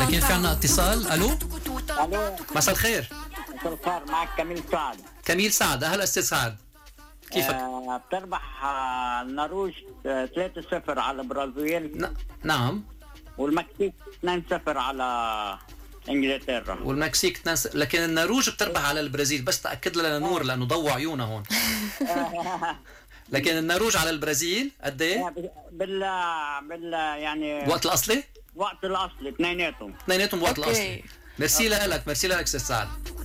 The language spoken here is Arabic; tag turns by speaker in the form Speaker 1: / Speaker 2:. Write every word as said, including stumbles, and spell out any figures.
Speaker 1: لكن في عنا اتصال. الو
Speaker 2: الو،
Speaker 1: مساء الخير.
Speaker 2: مساء الخير، معك كميل سعد.
Speaker 1: كميل سعد، اهلا استاذ سعد، كيفك؟
Speaker 2: آه بتربح آه النرويج آه ثلاثة صفر على البرازيل.
Speaker 1: ن... نعم.
Speaker 2: والمكسيك اثنين صفر على انجلترا.
Speaker 1: والمكسيك تنس... لكن النرويج بتربح على البرازيل، بس تاكد لنا نور لانه ضوى عيونها هون. لكن النرويج على البرازيل قد ايه؟
Speaker 2: بال بال يعني
Speaker 1: الوقت الاصلي؟
Speaker 2: وقت الاصلي اثنيناتهم
Speaker 1: اثنيناتهم بوقت
Speaker 3: أوكي.
Speaker 1: الاصلي. ميرسي لك، ميرسي لك استاذ سعد.